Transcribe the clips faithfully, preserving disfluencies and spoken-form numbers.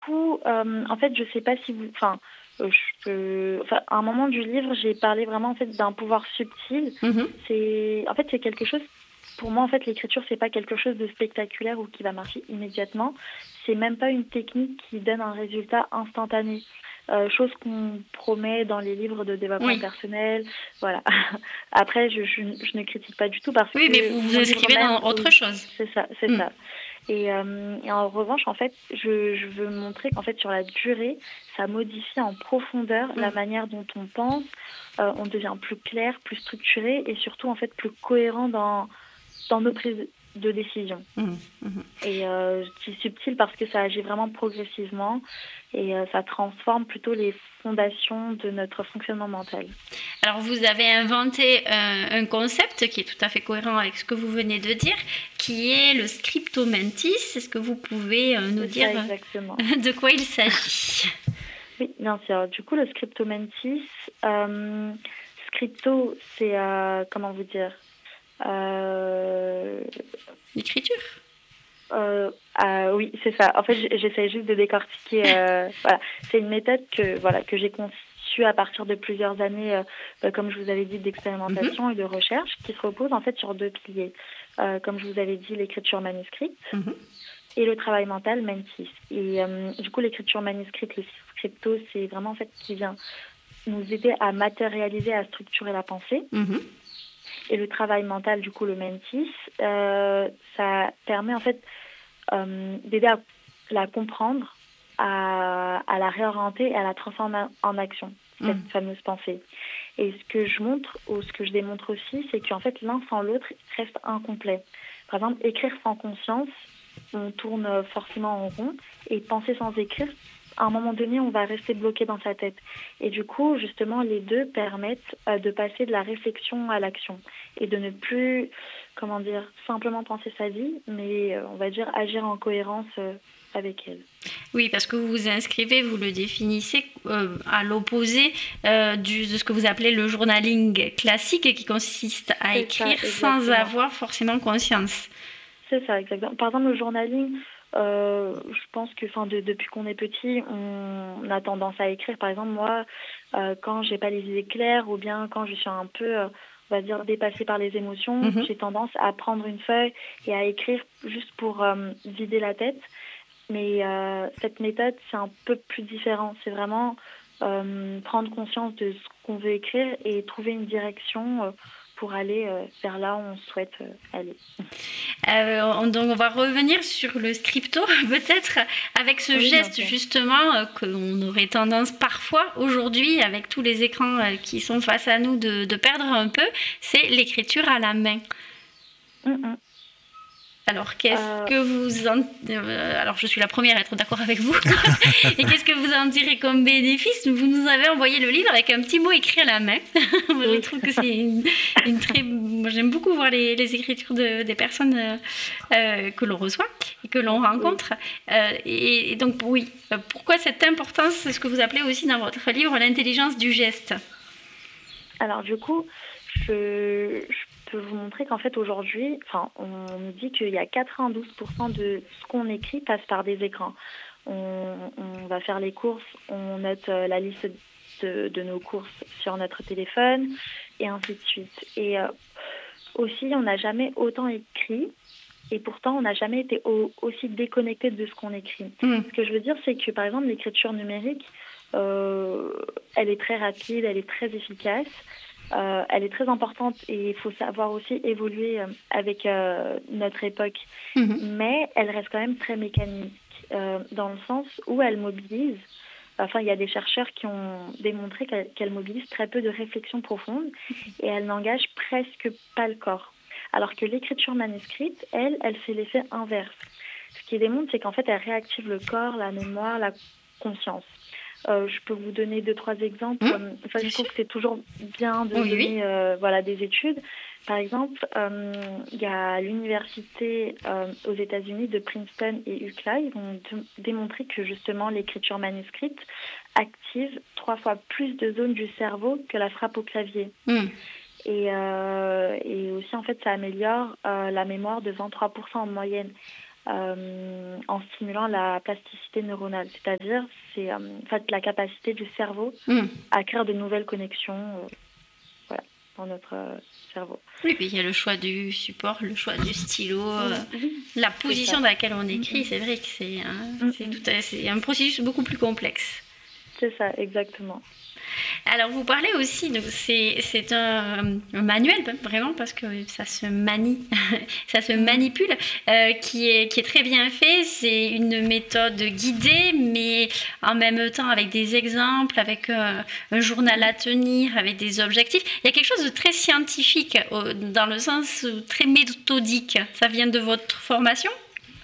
coup, euh, en fait, je sais pas si vous... Enfin, euh, je peux... enfin, à un moment du livre, j'ai parlé vraiment en fait d'un pouvoir subtil. Mhm. C'est... En fait, c'est quelque chose... Pour moi, en fait, l'écriture, c'est pas quelque chose de spectaculaire ou qui va marcher immédiatement. C'est même pas une technique qui donne un résultat instantané. Euh, chose qu'on promet dans les livres de développement Oui. personnel. Voilà. Après, je, je, je ne critique pas du tout parce Oui, mais que vous vous mon livre inscrivez même, dans autre oui, chose. c'est ça, c'est Mm. ça. Et, euh, et en revanche, en fait, je, je veux montrer qu'en fait, sur la durée, ça modifie en profondeur la Mm. manière dont on pense. Euh, on devient plus clair, plus structuré et surtout, en fait, plus cohérent dans, dans nos prises de décision. Mm. Mm. Et euh, je dis subtil parce que ça agit vraiment progressivement et euh, ça transforme plutôt les fondations de notre fonctionnement mental. Alors, vous avez inventé un, un concept qui est tout à fait cohérent avec ce que vous venez de dire, qui est le scriptomantis. Est-ce que vous pouvez euh, nous C'est dire ça exactement. euh, de quoi il s'agit? Oui, bien sûr. Du coup, le scriptomantis, euh, scripto, c'est, euh, comment vous dire, euh, L'écriture. euh, ah, oui, c'est ça. En fait, j- j'essaie juste de décortiquer. Euh, voilà, c'est une méthode que voilà que j'ai conçue à partir de plusieurs années, euh, euh, comme je vous avais dit, Mhm. d'expérimentation et de recherche, qui se repose en fait sur deux piliers. Euh, comme je vous avais dit, l'écriture manuscrite Mhm. et le travail mental mentis. Et euh, du coup, l'écriture manuscrite, le scripto, c'est vraiment en fait qui vient nous aider à matérialiser, à structurer la pensée. Mhm. Et le travail mental, du coup, le mentis, euh, ça permet en fait euh, d'aider à la comprendre, à, à la réorienter et à la transformer en action, cette Mhm. fameuse pensée. Et ce que je montre, ou ce que je démontre aussi, c'est qu'en fait, l'un sans l'autre reste incomplet. Par exemple, écrire sans conscience, on tourne forcément en rond, et penser sans écrire, à un moment donné, on va rester bloqué dans sa tête. Et du coup, justement, les deux permettent euh, de passer de la réflexion à l'action et de ne plus, comment dire, simplement penser sa vie, mais euh, on va dire agir en cohérence euh, avec elle. Oui, parce que vous vous inscrivez, vous le définissez euh, à l'opposé euh, du, de ce que vous appelez le journaling classique, qui consiste à C'est ça, écrire sans exactement. avoir forcément conscience. C'est ça, exactement. Par exemple, le journaling, euh, je pense que enfin, de, depuis qu'on est petit, on, on a tendance à écrire. Par exemple, moi, euh, quand j'ai pas les idées claires ou bien quand je suis un peu, euh, on va dire, dépassée par les émotions, Mhm. j'ai tendance à prendre une feuille et à écrire juste pour euh, vider la tête. Mais euh, cette méthode, c'est un peu plus différent. C'est vraiment euh, prendre conscience de ce qu'on veut écrire et trouver une direction euh, pour aller euh, vers là où on souhaite euh, aller. Euh, on, donc on va revenir sur le scripto, peut-être, avec ce Oui, bien geste sûr. Mhm. justement euh, que l'on aurait tendance parfois aujourd'hui, avec tous les écrans euh, qui sont face à nous, de, de perdre un peu, c'est l'écriture à la main. Mhm. Alors, qu'est-ce Euh, que vous en... euh, alors, je suis la première à être d'accord avec vous. Et qu'est-ce que vous en tirez comme bénéfice? Vous nous avez envoyé le livre avec un petit mot écrit à la main. Moi, je oui. trouve que c'est une, une très... Moi, j'aime beaucoup voir les, les écritures de, des personnes euh, euh, que l'on reçoit et que l'on Oui. rencontre. Euh, et, et donc, oui, pourquoi cette importance, c'est ce que vous appelez aussi dans votre livre, l'intelligence du geste? Alors du coup, je, je peux vous montrer qu'en fait aujourd'hui, enfin, on nous dit qu'il y a quatre-vingt-douze pour cent de ce qu'on écrit passe par des écrans. On, on va faire les courses, on note euh, la liste de, de nos courses sur notre téléphone et ainsi de suite. Et euh, aussi, on n'a jamais autant écrit. Et pourtant, on n'a jamais été au- aussi déconnecté de ce qu'on écrit. Mm. Ce que je veux dire, c'est que, par exemple, l'écriture numérique, euh, elle est très rapide, elle est très efficace, euh, elle est très importante et il faut savoir aussi évoluer euh, avec euh, notre époque. Mhm. Mais elle reste quand même très mécanique, euh, dans le sens où elle mobilise. Enfin, il y a des chercheurs qui ont démontré qu'elle, qu'elle mobilise très peu de réflexion profonde et elle n'engage presque pas le corps. Alors que l'écriture manuscrite, elle, elle fait l'effet inverse. Ce qui démontre, c'est qu'en fait, elle réactive le corps, la mémoire, la conscience. Euh, je peux vous donner deux, trois exemples. Mm. Euh, Enfin, Bien je sûr. trouve que c'est toujours bien de Oui, oui. donner euh, voilà, des études. Par exemple, euh, il y a l'université euh, aux États-Unis de Princeton et U C L A, ils ont d- démontré que justement l'écriture manuscrite active trois fois plus de zones du cerveau que la frappe au clavier. Mm. Et, euh, et aussi, en fait, ça améliore euh, la mémoire de vingt-trois pour cent en moyenne. euh, en stimulant la plasticité neuronale, c'est-à-dire c'est euh, en fait la capacité du cerveau Mmh. à créer de nouvelles connexions euh, voilà, dans notre euh, cerveau. Oui, puis il y a le choix du support, le choix du stylo, euh, Oui, la c'est position ça. dans laquelle on écrit, Mm, c'est vrai que c'est un, mm, c'est mm. tout à- c'est un processus beaucoup plus complexe. C'est ça, exactement. Alors, vous parlez aussi, donc c'est, c'est un, un manuel, vraiment, parce que ça se manie, ça se manipule, euh, qui, est, qui est très bien fait. C'est une méthode guidée, mais en même temps avec des exemples, avec un, un journal à tenir, avec des objectifs. Il y a quelque chose de très scientifique, au- dans le sens où très méthodique. Ça vient de votre formation ?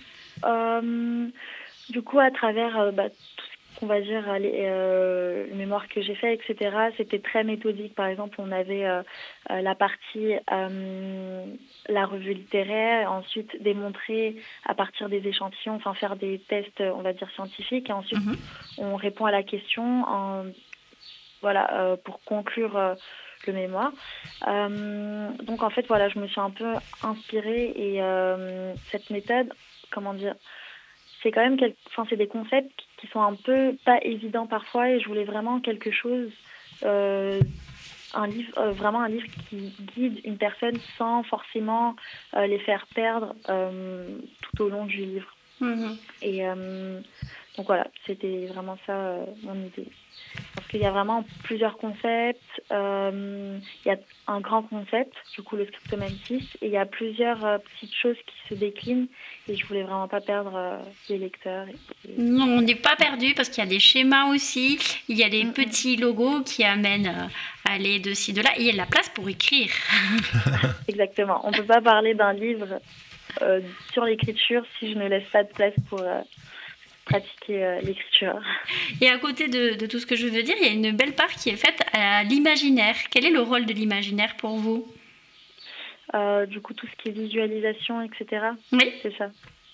Euh, du coup, à travers euh, bah, tout ce qu'on va dire, les, euh, les mémoires que j'ai fait, et cetera, c'était très méthodique. Par exemple, on avait euh, euh, la partie, euh, la revue littéraire, ensuite démontrer à partir des échantillons, enfin faire des tests, on va dire, scientifiques, et ensuite Mhm. on répond à la question en, voilà, euh, pour conclure euh, le mémoire. Euh, donc en fait, voilà, je me suis un peu inspirée et euh, cette méthode, comment dire, c'est quand même, quel... enfin, c'est des concepts qui sont un peu pas évidents parfois et je voulais vraiment quelque chose, euh, un livre, euh, vraiment un livre qui guide une personne sans forcément euh, les faire perdre euh, tout au long du livre. Mhm. Et euh, donc voilà, c'était vraiment ça euh, mon idée. Parce qu'il y a vraiment plusieurs concepts. Euh, il y a un grand concept, du coup le scriptomantis, et il y a plusieurs euh, petites choses qui se déclinent. Et je voulais vraiment pas perdre euh, les lecteurs. Et, et... Non, on n'est pas perdu parce qu'il y a des schémas aussi, il y a des Mm, mm. petits logos qui amènent euh, à aller de ci, de là, et il y a de la place pour écrire. Exactement. On peut pas parler d'un livre euh, sur l'écriture si je ne laisse pas de place pour euh, pratiquer euh, l'écriture. Et à côté de, de tout ce que je veux dire, il y a une belle part qui est faite à l'imaginaire. Quel est le rôle de l'imaginaire pour vous ? Euh, du coup, tout ce qui est visualisation, et cetera. Oui. C'est ça.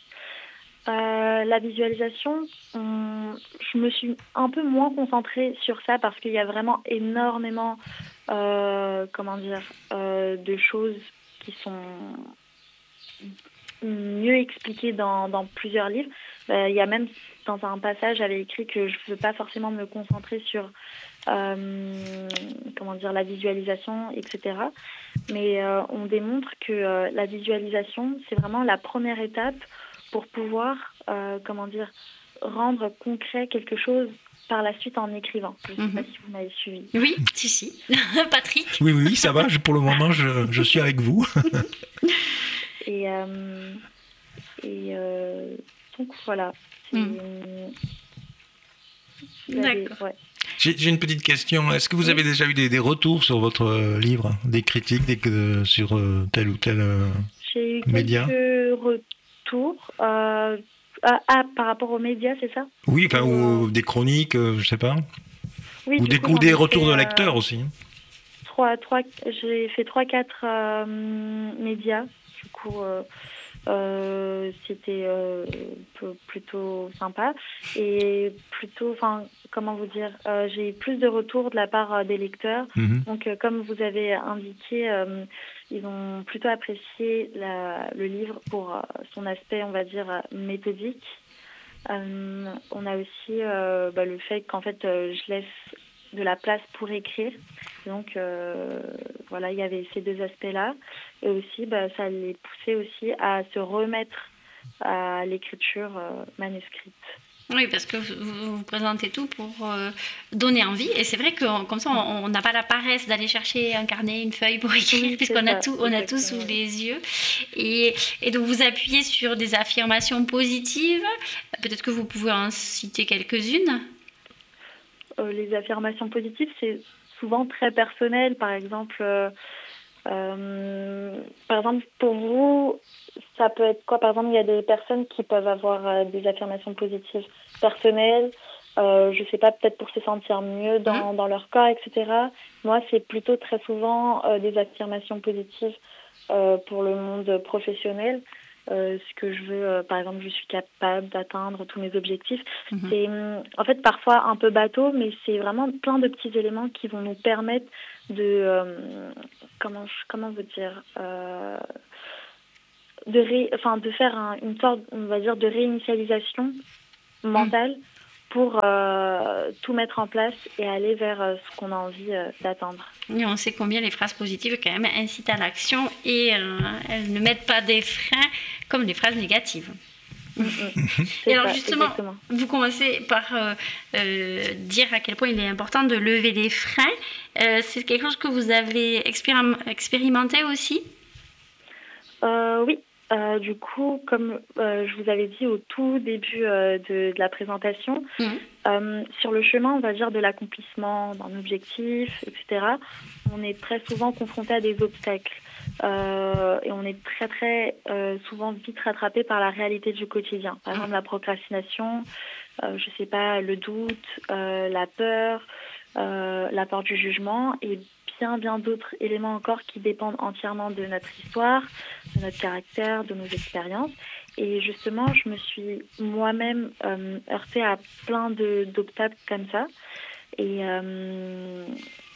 Euh, la visualisation, on... je me suis un peu moins concentrée sur ça parce qu'il y a vraiment énormément, euh, comment dire, euh, de choses qui sont mieux expliquées dans, dans plusieurs livres. Euh, il y a même dans un passage, j'avais écrit que je ne veux pas forcément me concentrer sur, euh, comment dire, la visualisation, et cetera. Mais euh, on démontre que euh, la visualisation, c'est vraiment la première étape pour pouvoir, euh, comment dire, rendre concret quelque chose par la suite en écrivant. Je ne sais Mhm. pas si vous m'avez suivi. Oui, si, si. Patrick ? Oui, oui, oui, ça va. je- Pour le moment, je, je suis avec vous. Et, euh, et euh, donc voilà. C'est, Mhm. vous avez- D'accord. ouais. J'ai j'ai une petite question. Est-ce que vous Oui. avez déjà eu des, des retours sur votre euh, livre, des critiques des, que- sur euh, tel ou tel euh, J'ai eu média ? quelques retours. Euh, ah, ah, par rapport aux médias, c'est ça? Oui, enfin, Ou, ou des chroniques, euh, je sais pas. Oui, Ou du des, coup, ou j'en des ai retours fait, de euh, lecteurs aussi. trois, trois, j'ai fait trois, quatre euh, médias. Du coup, euh, euh, c'était euh, p- plutôt sympa et plutôt, enfin, comment vous dire, euh, j'ai eu plus de retours de la part euh, des lecteurs. Mhm. Donc, euh, comme vous avez indiqué, euh, ils ont plutôt apprécié la, le livre pour euh, son aspect, on va dire, euh, méthodique. Euh, on a aussi euh, bah, le fait qu'en fait, euh, je laisse de la place pour écrire. Donc, euh, voilà, il y avait ces deux aspects-là. Et aussi, bah, ça les poussait aussi à se remettre à l'écriture euh, manuscrite. Oui, parce que vous, vous vous présentez tout pour euh, donner envie. Et c'est vrai que on- comme ça, on on n'a pas la paresse d'aller chercher un carnet, une feuille pour écrire, Oui, c'est puisqu'on a ça, tout, on a tout sous exactement. les yeux. Et, et donc, vous appuyez sur des affirmations positives. Peut-être que vous pouvez en citer quelques-unes. Euh, les affirmations positives, c'est souvent très personnel. Par exemple, euh, euh, par exemple, pour vous, ça peut être quoi? Par exemple, il y a des personnes qui peuvent avoir euh, des affirmations positives personnelles. Euh, je sais pas, peut-être pour se sentir mieux dans, dans leur corps, et cetera. Moi, c'est plutôt très souvent euh, des affirmations positives euh, pour le monde professionnel. Euh, ce que je veux, euh, par exemple, je suis capable d'atteindre tous mes objectifs. Mhm. C'est hum, en fait parfois un peu bateau, mais c'est vraiment plein de petits éléments qui vont nous permettre de, euh, comment, je- comment vous dire, euh, de, ré, enfin, de faire un, une sorte, on va dire, de réinitialisation mentale mmh. pour euh, tout mettre en place et aller vers euh, ce qu'on a envie euh, d'atteindre. Et on sait combien les phrases positives quand même incitent à l'action et euh, elles ne mettent pas des freins comme les phrases négatives. Mmh, mmh. Et alors justement, exactement. Vous commencez par euh, euh, dire à quel point il est important de lever les freins. Euh, c'est quelque chose que vous avez expérim- expérimenté aussi ? euh, Oui. Euh, du coup, comme euh, je vous avais dit au tout début euh, de, de la présentation, mmh. euh, sur le chemin, on va dire, de l'accomplissement d'un objectif, et cetera, on est très souvent confronté à des obstacles. Euh, et on est très, très euh, souvent vite rattrapé par la réalité du quotidien. Par exemple, la procrastination, euh, je sais pas, le doute, euh, la peur, euh, la peur du jugement et bien, bien d'autres éléments encore qui dépendent entièrement de notre histoire, de notre caractère, de nos expériences. Et justement, je me suis moi-même euh, heurtée à plein de, d'obstacles comme ça. Et, euh,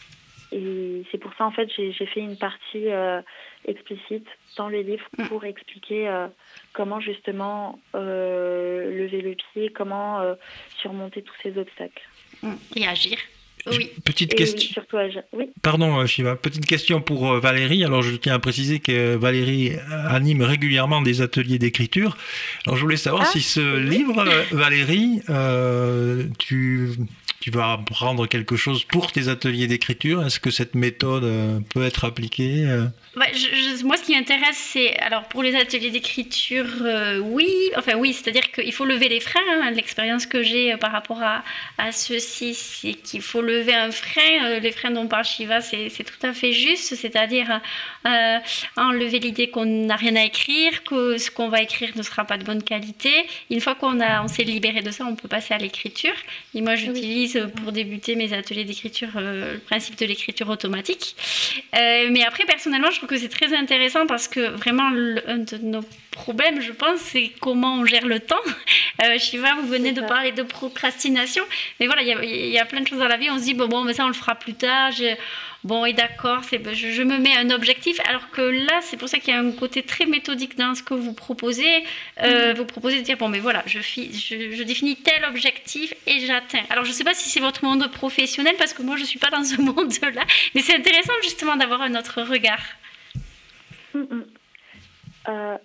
et c'est pour ça, en fait, j'ai, j'ai fait une partie euh, explicite dans le livre pour expliquer euh, comment, justement, euh, lever le pied, comment euh, surmonter tous ces obstacles. Et agir. Oui. Petite Et question. oui, surtout agir. Oui. Pardon, Shiva. Petite question pour Valérie. Alors, je tiens à préciser que Valérie anime régulièrement des ateliers d'écriture. Alors, je voulais savoir ah, si ce oui. livre, Valérie, euh, tu, tu vas apprendre quelque chose pour tes ateliers d'écriture. Est-ce que cette méthode euh, peut être appliquée euh... Ouais, je, je, moi, ce qui m'intéresse, c'est, alors pour les ateliers d'écriture, euh, oui, enfin oui, c'est-à-dire qu'il faut lever les freins. Hein. L'expérience que j'ai euh, par rapport à, à ceci, c'est qu'il faut lever un frein. Euh, les freins dont parle Shiva, c'est, c'est tout à fait juste, c'est-à-dire euh, enlever l'idée qu'on n'a rien à écrire, que ce qu'on va écrire ne sera pas de bonne qualité. Une fois qu'on a, on s'est libéré de ça, on peut passer à l'écriture. Et moi, j'utilise oui. pour débuter mes ateliers d'écriture euh, le principe de l'écriture automatique. Euh, mais après, personnellement, je trouve que c'est très intéressant parce que vraiment, le, un de nos problèmes, je pense, c'est comment on gère le temps. Euh, Shiva, vous venez de parler de procrastination, mais voilà, il y, y a plein de choses dans la vie, on se dit, bon, bon mais ça, on le fera plus tard. Je... Bon, et d'accord, c'est, je, je me mets un objectif, alors que là, c'est pour ça qu'il y a un côté très méthodique dans ce que vous proposez. Euh, mmh. Vous proposez de dire, bon, mais voilà, je, je, je définis tel objectif et j'atteins. Alors, je ne sais pas si c'est votre monde professionnel, parce que moi, je ne suis pas dans ce monde-là, mais c'est intéressant justement d'avoir un autre regard. Mmh. Euh,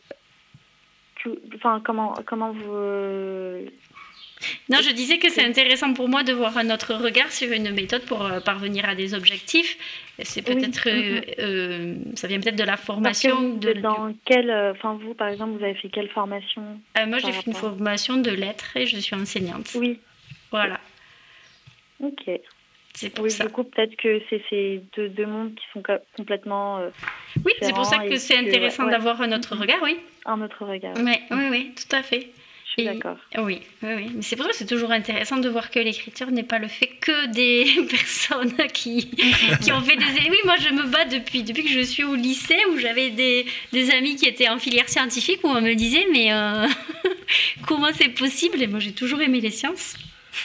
tu, enfin, comment, comment vous... Euh... Non, je disais que c'est intéressant pour moi de voir un autre regard sur une méthode pour euh, parvenir à des objectifs. C'est peut-être, oui. euh, euh, ça vient peut-être de la formation. De, de, dans quelle, enfin vous, par exemple, vous avez fait quelle formation euh, Moi, j'ai fait une formation de lettres et je suis enseignante. Oui. Voilà. Ok. C'est pour oui, ça. Du coup, peut-être que c'est ces deux, deux mondes qui sont complètement euh, oui, c'est pour ça que c'est intéressant que, ouais. d'avoir un autre regard, oui. Un autre regard. Oui, oui, oui, tout à fait. Je suis et, d'accord. Oui, oui, oui. Mais c'est pour ça que c'est toujours intéressant de voir que l'écriture n'est pas le fait que des personnes qui, qui ont fait des... Oui, moi, je me bats depuis, depuis que je suis au lycée, où j'avais des, des amis qui étaient en filière scientifique, où on me disait, mais euh, comment c'est possible ? Et moi, j'ai toujours aimé les sciences.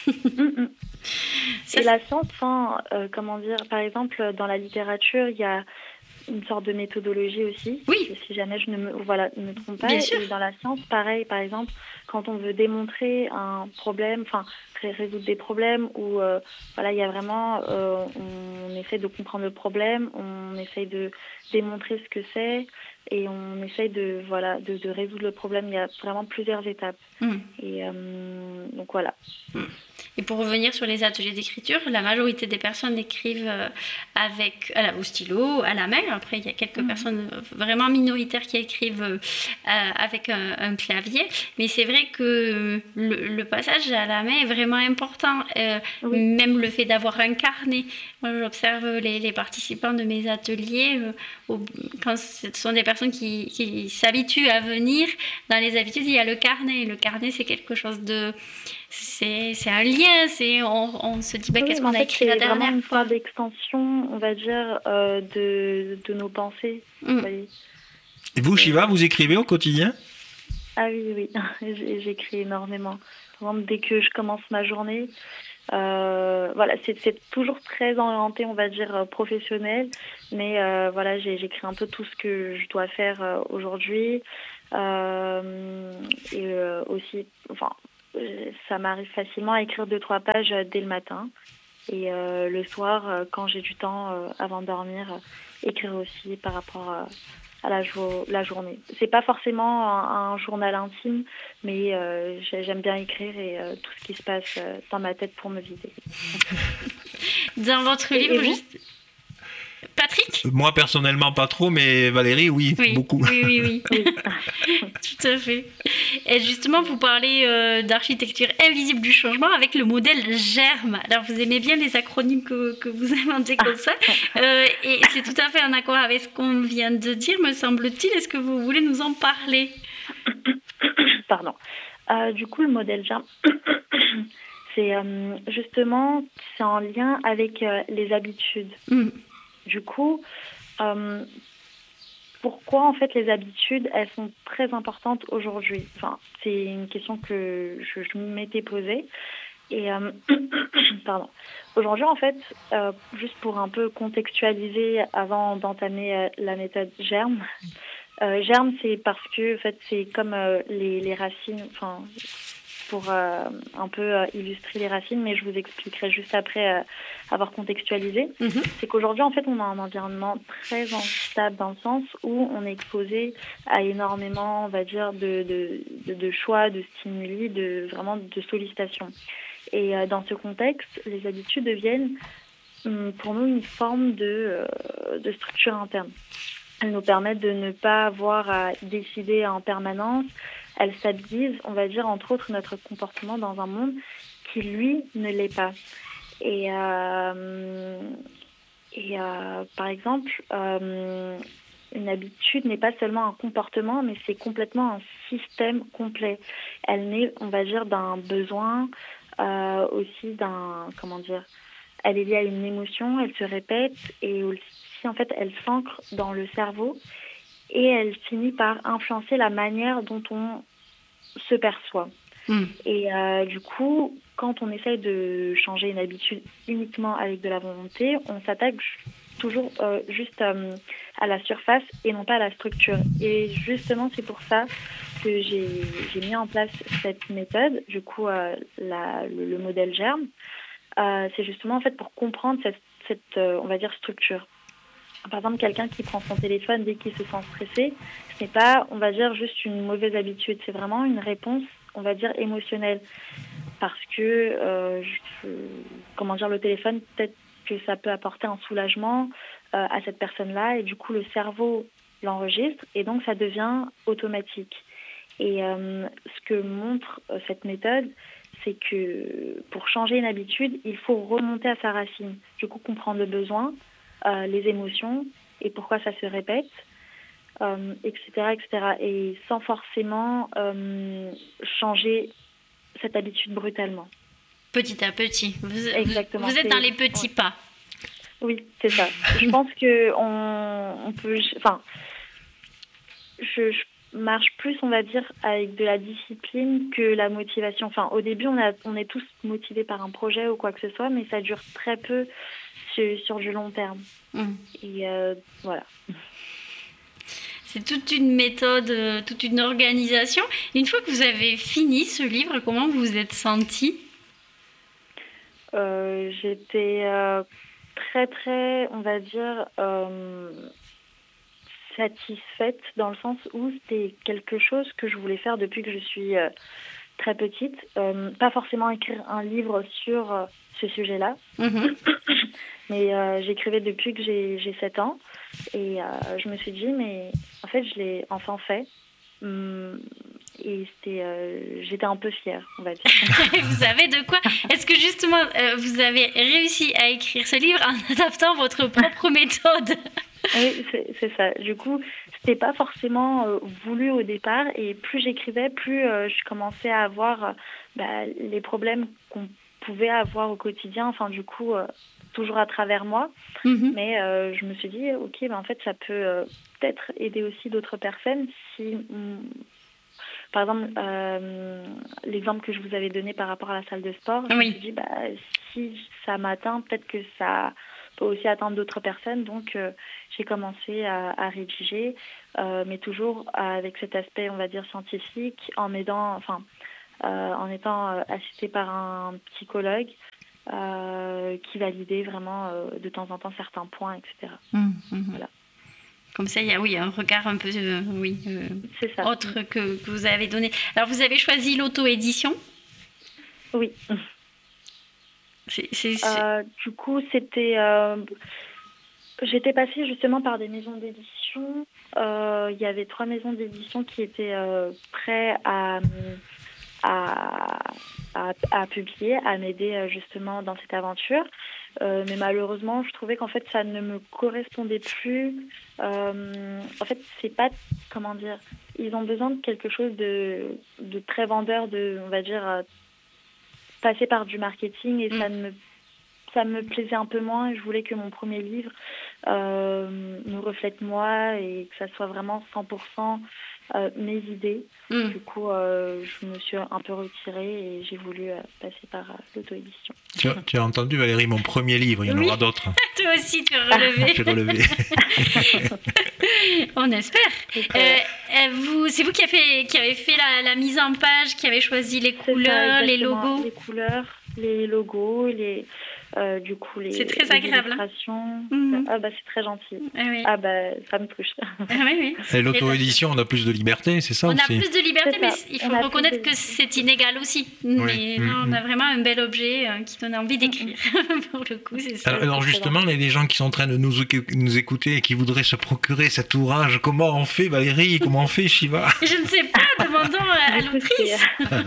Ça, et la science, hein, euh, comment dire, par exemple, dans la littérature, il y a une sorte de méthodologie aussi, oui. si jamais je ne me, voilà, ne me trompe pas. Bien sûr. Et dans la science, pareil, par exemple, quand on veut démontrer un problème, enfin, résoudre des problèmes, où euh, voilà, il y a vraiment, euh, on, on essaie de comprendre le problème, on essaye de démontrer ce que c'est, et on essaye de, voilà, de, de résoudre le problème. Il y a vraiment plusieurs étapes. Mm. Et euh, donc voilà. Mm. Et pour revenir sur les ateliers d'écriture, la majorité des personnes écrivent avec, à la, au stylo, à la main. Après, il y a quelques mmh. personnes vraiment minoritaires qui écrivent euh, avec un, un clavier. Mais c'est vrai que le, le passage à la main est vraiment important. Euh, oui. Même le fait d'avoir un carnet. Moi, j'observe les, les participants de mes ateliers. Euh, au, quand ce sont des personnes qui, qui s'habituent à venir, dans les habitudes, il y a le carnet. Le carnet, c'est quelque chose de... C'est, c'est un lien, c'est, on, on se dit bah, oui, qu'est-ce qu'on a écrit la dernière fois. C'est vraiment une forme d'extension, on va dire, euh, de, de nos pensées. Mm. Et vous, Shiva, vous écrivez au quotidien ? Ah oui, oui, j'écris énormément. Par exemple, dès que je commence ma journée, euh, voilà, c'est, c'est toujours très orienté, on va dire, professionnel. Mais euh, voilà, j'ai, j'écris un peu tout ce que je dois faire euh, aujourd'hui. Euh, et euh, aussi, enfin, ça m'arrive facilement à écrire deux, trois pages dès le matin. Et euh, le soir, euh, quand j'ai du temps euh, avant de dormir, euh, écrire aussi par rapport à, à la, jo- la journée. C'est pas forcément un, un journal intime, mais euh, j'ai- j'aime bien écrire et euh, tout ce qui se passe euh, dans ma tête pour me vider. Dans votre Et- livre, et vous juste... Patrick? Moi, personnellement, pas trop, mais Valérie, oui, Oui, beaucoup. oui, oui, oui. Oui. Tout à fait. Et justement, vous parlez euh, d'architecture invisible du changement avec le modèle GERME. Alors, vous aimez bien les acronymes que, que vous inventez comme ça. Euh, et c'est tout à fait en accord avec ce qu'on vient de dire, me semble-t-il. Est-ce que vous voulez nous en parler? Pardon. Euh, du coup, le modèle GERME, c'est euh, justement, c'est en lien avec euh, les habitudes. Mm. Du coup, euh, pourquoi en fait les habitudes, elles sont très importantes aujourd'hui? Enfin, c'est une question que je, je m'étais posée. Et euh, pardon. Aujourd'hui, en fait, euh, juste pour un peu contextualiser avant d'entamer euh, la méthode GERME, euh, GERME, c'est parce que en fait, c'est comme euh, les, les racines, enfin, pour euh, un peu euh, illustrer les racines, mais je vous expliquerai juste après euh, avoir contextualisé. Mhm. C'est qu'aujourd'hui, en fait, on a un environnement très instable dans le sens où on est exposé à énormément, on va dire, de, de, de, de choix, de stimuli, de vraiment de sollicitations. Et euh, dans ce contexte, les habitudes deviennent hum, pour nous une forme de, euh, de structure interne. Elles nous permettent de ne pas avoir à décider en permanence. Elles stabilisent, on va dire, entre autres, notre comportement dans un monde qui, lui, ne l'est pas. Et, euh, et euh, par exemple, euh, une habitude n'est pas seulement un comportement, mais c'est complètement un système complet. Elle naît, on va dire, d'un besoin, euh, aussi d'un, comment dire, elle est liée à une émotion, elle se répète et aussi, en fait, elle s'ancre dans le cerveau et elle finit par influencer la manière dont on se perçoit. Mm. Et euh, du coup, quand on essaye de changer une habitude uniquement avec de la volonté, on s'attaque toujours euh, juste euh, à la surface et non pas à la structure. Et justement, c'est pour ça que j'ai, j'ai mis en place cette méthode, du coup, euh, la, le, le modèle GERME. Euh, c'est justement en fait pour comprendre cette, cette euh, on va dire, structure. Par exemple, quelqu'un qui prend son téléphone dès qu'il se sent stressé, ce n'est pas, on va dire, juste une mauvaise habitude. C'est vraiment une réponse, on va dire, émotionnelle. Parce que, euh, je, comment dire, le téléphone, peut-être que ça peut apporter un soulagement euh, à cette personne-là. Et du coup, le cerveau l'enregistre et donc ça devient automatique. Et euh, ce que montre euh, cette méthode, c'est que pour changer une habitude, il faut remonter à sa racine. Du coup, comprendre le besoin, euh, les émotions et pourquoi ça se répète, euh, et cetera, et cetera. Et sans forcément euh, changer cette habitude brutalement. Petit à petit. Vous, Exactement. vous êtes C'est- dans les petits ouais. pas. Oui, c'est ça. Je pense que on, on peut, enfin, je, je marche plus, on va dire, avec de la discipline que la motivation. Enfin, au début, on, a, on est tous motivés par un projet ou quoi que ce soit, mais ça dure très peu sur, sur du long terme. Mm. Et euh, voilà. C'est toute une méthode, euh, toute une organisation. Une fois que vous avez fini ce livre, comment vous vous êtes sentie? Euh, j'étais euh, très, très, on va dire, euh, satisfaite dans le sens où c'était quelque chose que je voulais faire depuis que je suis euh, très petite. Euh, pas forcément écrire un livre sur euh, ce sujet-là, Mhm. mais euh, j'écrivais depuis que j'ai, j'ai sept ans. Et euh, je me suis dit, mais en fait, je l'ai enfin fait. Hum, et c'était, euh, j'étais un peu fière, on va dire. Vous savez de quoi? Est-ce que justement, euh, vous avez réussi à écrire ce livre en adaptant votre propre méthode? Oui, c'est, c'est ça. Du coup, c'était pas forcément euh, voulu au départ. Et plus j'écrivais, plus euh, je commençais à avoir euh, bah, les problèmes qu'on pouvait avoir au quotidien. Enfin, du coup, euh, toujours à travers moi. Mhm. Mais euh, je me suis dit, ok, ben, en fait, ça peut euh, peut-être aider aussi d'autres personnes si, mm, par exemple, euh, l'exemple que je vous avais donné par rapport à la salle de sport, je Oui. me suis dit, bah, si ça m'atteint, peut-être que ça peut aussi atteindre d'autres personnes. Donc, euh, j'ai commencé à, à rédiger, euh, mais toujours avec cet aspect, on va dire, scientifique, en m'aidant, enfin, euh, en étant euh, assistée par un psychologue euh, qui validait vraiment euh, de temps en temps certains points, et cetera. Mmh, mmh. Voilà. Comme ça, il y a oui, un regard un peu euh, oui, euh, C'est ça. autre que, que vous avez donné. Alors, vous avez choisi l'auto-édition. Oui. C'est, c'est, c'est... Euh, du coup, c'était... Euh, j'étais passée justement par des maisons d'édition. Euh, il y avait trois maisons d'édition qui étaient euh, prêtes à, à, à, à publier, à m'aider euh, justement dans cette aventure. Euh, mais malheureusement, je trouvais qu'en fait, ça ne me correspondait plus. Euh, en fait, c'est pas... Comment dire ? Ils ont besoin de quelque chose de, de très vendeur, de, on va dire... Euh, passer par du marketing et mmh. ça me ça me plaisait un peu moins. Je voulais que mon premier livre euh, me reflète moi et que ça soit vraiment cent pour cent euh, mes idées. Mmh. Du coup, euh, je me suis un peu retirée et j'ai voulu euh, passer par euh, l'auto-édition. Tu as, tu as entendu, Valérie, mon premier livre, il y en oui. aura d'autres. Toi aussi, tu as relevé. J'ai relevé. On espère. Euh, vous, c'est vous qui avez fait, qui avez fait la, la mise en page, qui avez choisi les couleurs, ça, les logos. Les couleurs, les logos, les... Euh, du coup, les, c'est très les agréable. illustrations. Mmh. Ah bah c'est très gentil. Ah, oui. ah bah ça me touche. Ah, oui, oui. Et l'auto-édition, on a plus de liberté, c'est ça on aussi. On a plus de liberté, mais il faut reconnaître que c'est inégal aussi. Oui. Mais mmh. non, on a vraiment un bel objet euh, qui donne envie d'écrire. Pour le coup, c'est ça. Alors, alors justement, il y a des gens qui sont en train de nous, nous écouter et qui voudraient se procurer cet ouvrage. Comment on fait, Valérie? Comment on fait, Shiva? Je ne sais pas, demandons à l'autrice.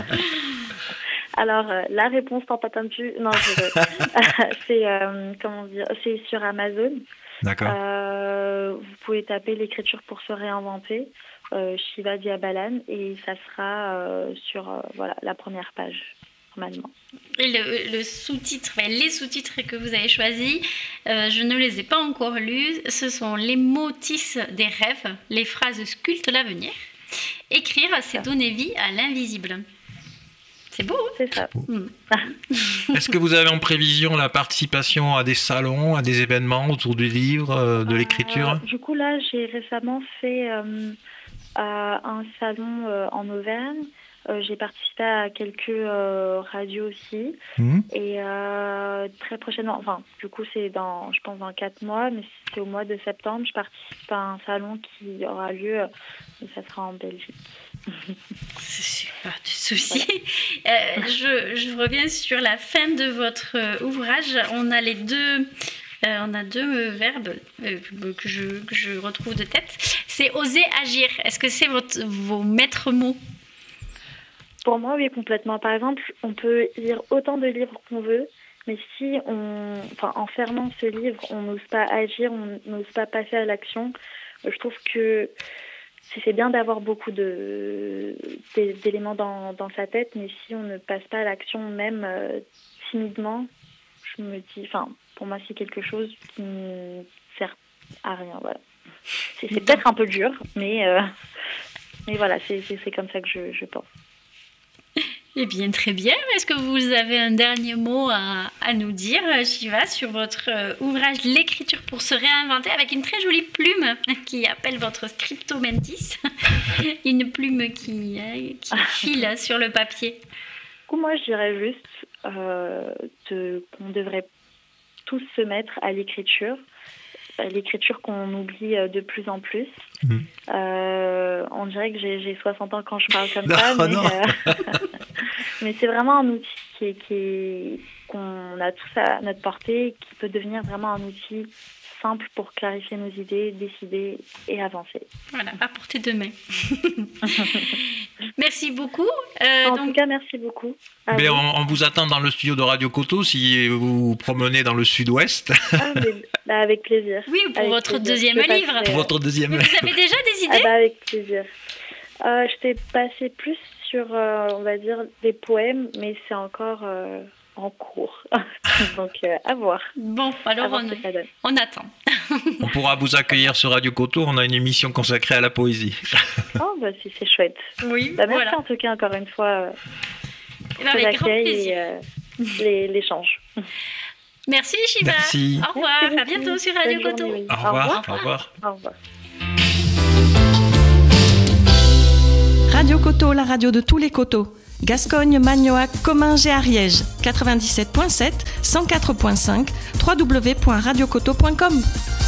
Alors, euh, la réponse tant attendue, non, je c'est, euh, comment dire, c'est sur Amazon. D'accord. Euh, vous pouvez taper l'écriture pour se réinventer, euh, Shiva Diabalan, et ça sera euh, sur euh, voilà, la première page, normalement. Et le, le sous-titre, enfin, les sous-titres que vous avez choisis, euh, je ne les ai pas encore lus. Ce sont les mots tissent des rêves, les phrases sculptent l'avenir. Écrire, c'est donner vie à l'invisible. C'est beau, hein? C'est ça. Mmh. Est-ce que vous avez en prévision la participation à des salons, à des événements autour du livre, euh, de l'écriture? euh, Du coup, là, j'ai récemment fait euh, un salon euh, en Auvergne. Euh, j'ai participé à quelques euh, radios aussi. Mmh. Et euh, très prochainement, enfin, du coup, c'est dans, je pense, dans quatre mois, mais c'est au mois de septembre, je participe à un salon qui aura lieu, et ça sera en Belgique. Pas de souci. Voilà. Euh, je, je reviens sur la fin de votre ouvrage. On a les deux, euh, on a deux verbes euh, que, je, que je retrouve de tête. C'est oser agir. Est-ce que c'est votre, vos maîtres mots? Pour moi, oui, complètement. Par exemple, on peut lire autant de livres qu'on veut, mais si on, enfin, en fermant ce livre, on n'ose pas agir, on n'ose pas passer à l'action, je trouve que c'est bien d'avoir beaucoup de, d'éléments dans, dans sa tête, mais si on ne passe pas à l'action, même euh, timidement, je me dis, enfin, pour moi, c'est quelque chose qui ne sert à rien. Voilà. C'est, c'est peut-être un peu dur, mais, euh, mais voilà, c'est, c'est, c'est comme ça que je, je pense. Eh bien, très bien. Est-ce que vous avez un dernier mot à, à nous dire, Shiva, sur votre euh, ouvrage L'écriture pour se réinventer, avec une très jolie plume qui appelle votre Scripto Mentis, une plume qui, euh, qui file sur le papier? Moi, je dirais juste euh, de, qu'on devrait tous se mettre à l'écriture. L'écriture qu'on oublie de plus en plus. Mmh. Euh, on dirait que j'ai, j'ai soixante ans quand je parle comme non, ça, mais, non. Euh, mais c'est vraiment un outil qui est, qui est, qu'on a tous à notre portée, qui peut devenir vraiment un outil simple pour clarifier nos idées, décider et avancer. Voilà, à portée de main. Merci beaucoup. Euh, en donc... tout cas, merci beaucoup. Mais on, on vous attend dans le studio de Radio Coteau si vous vous promenez dans le sud-ouest. Ah, mais, bah, avec plaisir. Oui, pour avec votre plaisir. deuxième livre. Passerai, pour votre deuxième livre. Vous avez déjà des idées? Ah bah, avec plaisir. Euh, je t'ai passé plus sur, euh, on va dire, des poèmes, mais c'est encore... Euh... en cours. Donc, euh, à voir. Bon, alors voir on, on attend. On pourra vous accueillir sur Radio Coteau. On a une émission consacrée à la poésie. Oh, bah, si, c'est chouette. Oui, bah, merci voilà. En tout cas, encore une fois, euh, pour avec l'accueil grand plaisir. et euh, les, l'échange. Merci Shiva. Merci. Au revoir. Merci à bientôt sur Radio Bonne Coteau. journée, oui. Au revoir. Au revoir. Au revoir. Radio Coteau, la radio de tous les coteaux. Gascogne, Magnoac, Comminges et Ariège. quatre-vingt-dix-sept virgule sept, cent quatre virgule cinq, w w w point radio coteau point com.